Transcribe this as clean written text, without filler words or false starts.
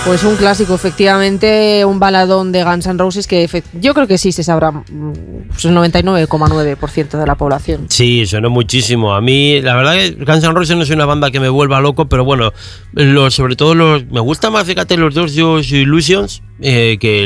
Pues un clásico, efectivamente, un baladón de Guns N' Roses que yo creo que sí se sabrá pues el 99,9% de la población. Sí, sonó muchísimo. A mí, la verdad que Guns N' Roses no es una banda que me vuelva loco, pero bueno, sobre todo me gusta más, fíjate, los dos Joy Illusions que